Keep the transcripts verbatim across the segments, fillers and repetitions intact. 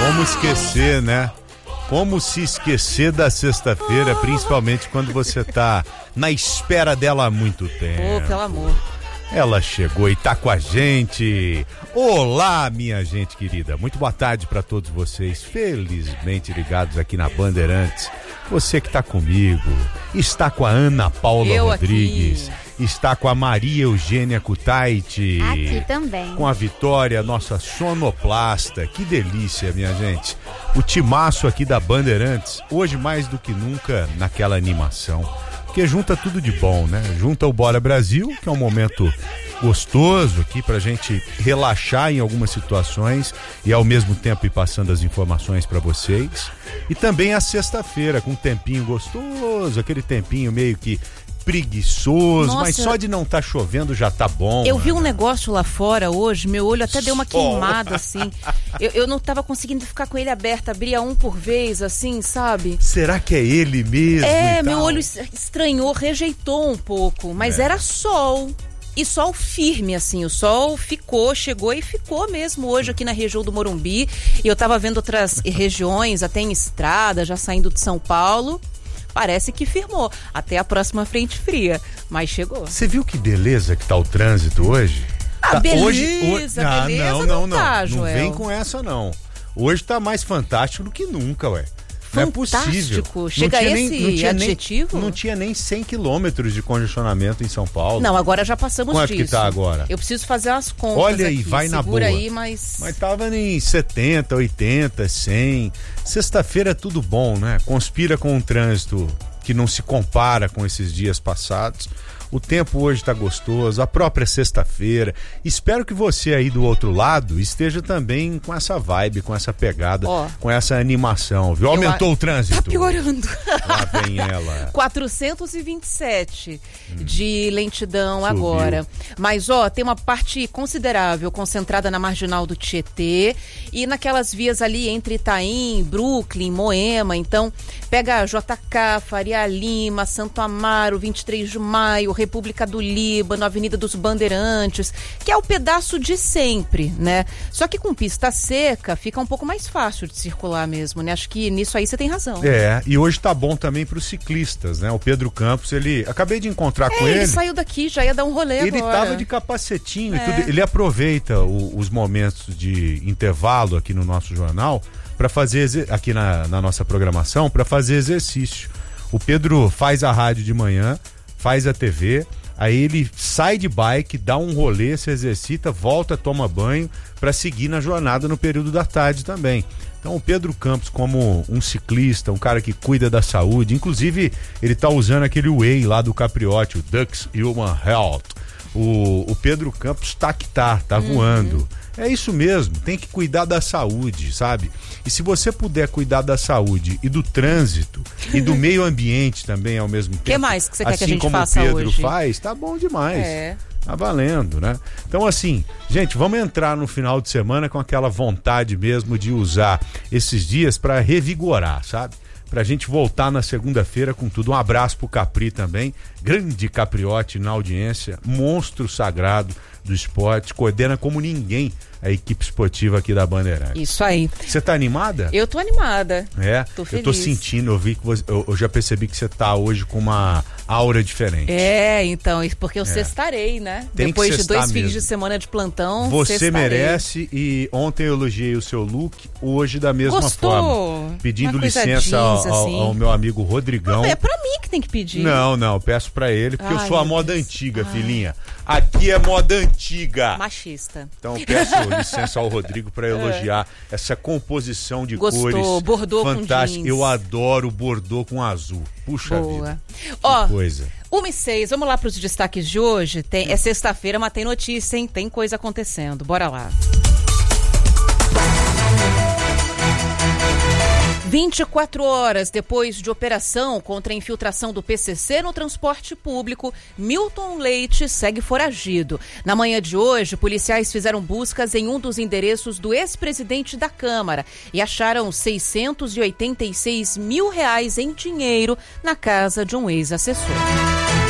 Como esquecer, né? Como se esquecer da sexta-feira, principalmente quando você tá na espera dela há muito tempo. Ô, pelo amor. Ela chegou e tá com a gente. Olá, minha gente querida. Muito boa tarde para todos vocês, felizmente ligados aqui na Bandeirantes. Você que tá comigo, está com a Ana Paula Eu Rodrigues, aqui. está com a Maria Eugênia Kutaiti. Aqui também. Com a Vitória, nossa sonoplasta. Que delícia, minha gente. O timaço aqui da Bandeirantes, hoje mais do que nunca naquela animação. Porque junta tudo de bom, né? Junta o Bora Brasil, que é um momento gostoso aqui pra gente relaxar em algumas situações e ao mesmo tempo ir passando as informações pra vocês. E também a sexta-feira, com um tempinho gostoso, aquele tempinho meio que preguiçoso, Nossa, mas só de não tá chovendo já tá bom. Eu vi um Ana. negócio lá fora hoje, meu olho até deu uma Sol. queimada, assim. Eu, eu não tava conseguindo ficar com ele aberto, abria um por vez, assim, sabe? Será que é ele mesmo? É, e meu tal? olho estranhou, rejeitou um pouco, mas É. era sol. E sol firme, assim, o sol ficou, chegou e ficou mesmo hoje aqui na região do Morumbi. E eu tava vendo outras regiões, até em estrada, já saindo de São Paulo. Parece que firmou. Até a próxima frente fria. Mas chegou. Você viu que beleza que tá o trânsito hoje? Ah, Tá, beleza, hoje, hoje... Ah, beleza não, não não, não. tá, Não Joel. vem com essa, não. Hoje tá mais fantástico do que nunca, ué. Não é possível. Fantástico. Chega Não tinha esse nem- não tinha nem- adjetivo? não tinha nem cem quilômetros de congestionamento em São Paulo. Não, agora já passamos Quanto disso. que tá agora? Eu preciso fazer umas contas. Olha aí, aqui. vai na Segura boa. aí, mas. Mas tava em setenta, oitenta, cem. Sexta-feira é tudo bom, né? Conspira com um trânsito que não se compara com esses dias passados. O tempo hoje tá gostoso, a própria sexta-feira. Espero que você aí do outro lado esteja também com essa vibe, com essa pegada, Ó. com essa animação, viu? Aumentou Eu a- o trânsito. Tá piorando. Lá vem ela. quatrocentos e vinte e sete de lentidão Subiu. agora. Mas, ó, tem uma parte considerável concentrada na marginal do Tietê e naquelas vias ali entre Itaim, Brooklyn, Moema. Então, pega J K, Faria Lima, Santo Amaro, vinte e três de maio, República do Líbano, Avenida dos Bandeirantes, que é o pedaço de sempre, né? Só que com pista seca fica um pouco mais fácil de circular mesmo, né? Acho que nisso aí você tem razão. É, e hoje tá bom também pros ciclistas, né? O Pedro Campos, ele... Acabei de encontrar com É, ele ele. saiu daqui, já ia dar um rolê Ele agora. tava de capacetinho e É. tudo. Ele aproveita o- os momentos de intervalo aqui no nosso jornal para fazer exer- aqui na, na nossa programação para fazer exercício. O Pedro faz a rádio de manhã, faz a T V, aí ele sai de bike, dá um rolê, se exercita, volta, toma banho para seguir na jornada no período da tarde também. Então o Pedro Campos, como um ciclista, um cara que cuida da saúde, inclusive ele tá usando aquele whey lá do Capriotti, o Dux Human Health. O, o Pedro Campos tá que tá, tá Uhum. voando. É isso mesmo, tem que cuidar da saúde, sabe? E se você puder cuidar da saúde e do trânsito e do meio ambiente também ao mesmo tempo. Que mais que você quer assim que a gente como faça o Pedro hoje? faz, tá bom demais. É. Tá valendo, né? Então, assim, gente, vamos entrar no final de semana com aquela vontade mesmo de usar esses dias para revigorar, sabe? Pra gente voltar na segunda-feira com tudo. Um abraço pro Capri também, grande Capriotti na audiência, monstro sagrado do esporte, coordena como ninguém a equipe esportiva aqui da Bandeirantes. Isso aí. Você tá animada? Eu tô animada. É, Tô eu tô feliz. sentindo, eu vi que você, eu, eu já percebi que você tá hoje com uma aura diferente. É, então, porque eu É. sextarei, né? Tem que Depois de sextar dois fins mesmo. de semana de plantão, Você sextarei. merece, e ontem eu elogiei o seu look, hoje da mesma Gostou? forma. Pedindo Uma coisa licença ao, jeans, ao- assim. ao meu amigo Rodrigão. Não, é pra mim que tem que pedir. Não, não, peço pra ele, porque eu Ai, sou a meu moda Deus. antiga, Ai. filhinha. Aqui é moda antiga. Machista. Então eu peço licença ao Rodrigo pra elogiar essa composição de Gostou, cores bordô com fantástica. jeans. Eu adoro bordô com azul. Puxa Boa. vida. Ó, Que coisa. uma e seis, vamos lá pros destaques de hoje. Tem, é sexta-feira, mas tem notícia, hein? Tem coisa acontecendo. Bora lá. vinte e quatro horas depois de operação contra a infiltração do P C C no transporte público, Milton Leite segue foragido. Na manhã de hoje, policiais fizeram buscas em um dos endereços do ex-presidente da Câmara e acharam seiscentos e oitenta e seis mil reais em dinheiro na casa de um ex-assessor.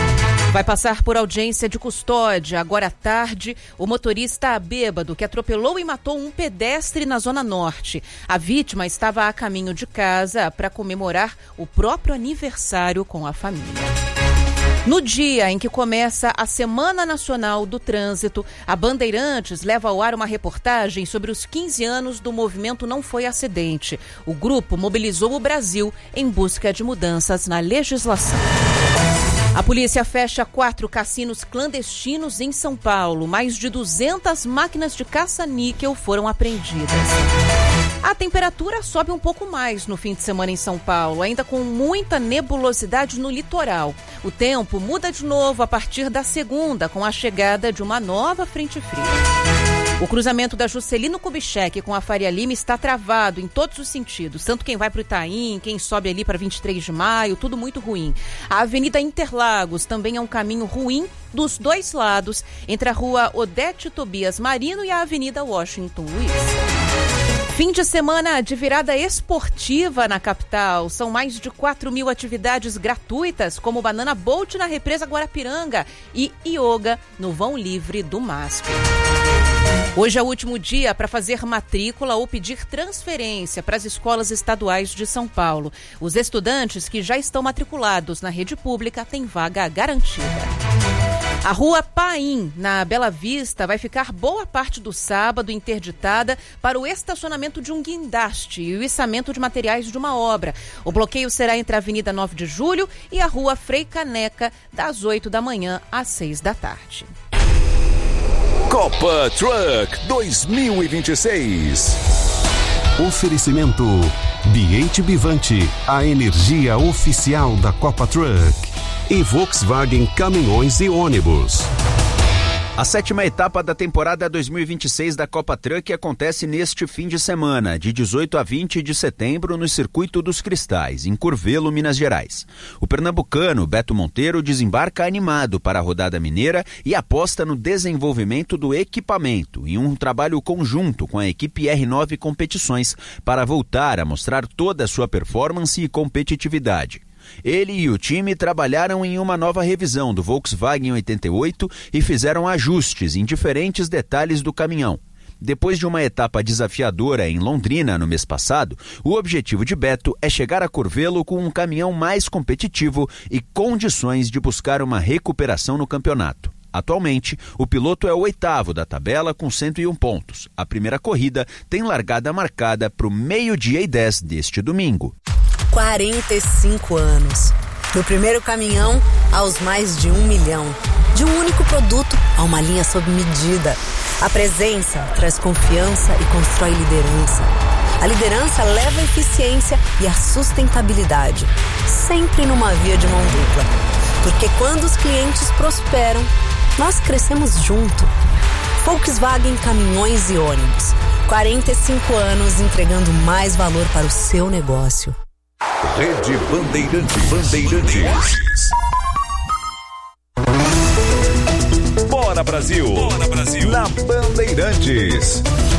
Vai passar por audiência de custódia. Agora à tarde, o motorista bêbado que atropelou e matou um pedestre na Zona Norte. A vítima estava a caminho de casa para comemorar o próprio aniversário com a família. No dia em que começa a Semana Nacional do Trânsito, a Bandeirantes leva ao ar uma reportagem sobre os quinze anos do movimento Não Foi Acidente. O grupo mobilizou o Brasil em busca de mudanças na legislação. A polícia fecha quatro cassinos clandestinos em São Paulo. Mais de duzentas máquinas de caça-níquel foram apreendidas. A temperatura sobe um pouco mais no fim de semana em São Paulo, ainda com muita nebulosidade no litoral. O tempo muda de novo a partir da segunda, com a chegada de uma nova frente fria. O cruzamento da Juscelino Kubitschek com a Faria Lima está travado em todos os sentidos. Tanto quem vai para o Itaim, quem sobe ali para vinte e três de maio, tudo muito ruim. A Avenida Interlagos também é um caminho ruim dos dois lados, entre a rua Odete Tobias Marino e a Avenida Washington Luiz. Fim de semana de virada esportiva na capital. São mais de quatro mil atividades gratuitas, como Banana Boat na Represa Guarapiranga e Yoga no Vão Livre do M A S P. Hoje é o último dia para fazer matrícula ou pedir transferência para as escolas estaduais de São Paulo. Os estudantes que já estão matriculados na rede pública têm vaga garantida. A rua Paim, na Bela Vista, vai ficar boa parte do sábado interditada para o estacionamento de um guindaste e o içamento de materiais de uma obra. O bloqueio será entre a Avenida nove de julho e a rua Frei Caneca, das oito da manhã às seis da tarde. Copa Truck dois mil e vinte e seis. Oferecimento B H Bivante, a energia oficial da Copa Truck. E Volkswagen Caminhões e Ônibus. A sétima etapa da temporada dois mil e vinte e seis da Copa Truck acontece neste fim de semana, de dezoito a vinte de setembro, no Circuito dos Cristais, em Curvelo, Minas Gerais. O pernambucano Beto Monteiro desembarca animado para a rodada mineira e aposta no desenvolvimento do equipamento, em um trabalho conjunto com a equipe R nove Competições, para voltar a mostrar toda a sua performance e competitividade. Ele e o time trabalharam em uma nova revisão do Volkswagen oitenta e oito e fizeram ajustes em diferentes detalhes do caminhão. Depois de uma etapa desafiadora em Londrina no mês passado, o objetivo de Beto é chegar a Curvelo com um caminhão mais competitivo e condições de buscar uma recuperação no campeonato. Atualmente, o piloto é o oitavo da tabela com cento e um pontos. A primeira corrida tem largada marcada para o meio-dia e dez deste domingo. quarenta e cinco anos. Do primeiro caminhão aos mais de um milhão. De um único produto a uma linha sob medida. A presença traz confiança e constrói liderança. A liderança leva a eficiência e a sustentabilidade. Sempre numa via de mão dupla. Porque quando os clientes prosperam, nós crescemos junto. Volkswagen Caminhões e Ônibus. quarenta e cinco anos entregando mais valor para o seu negócio. Rede Bandeirantes. Bandeirantes. Bora Brasil. Bora Brasil. Na Bandeirantes.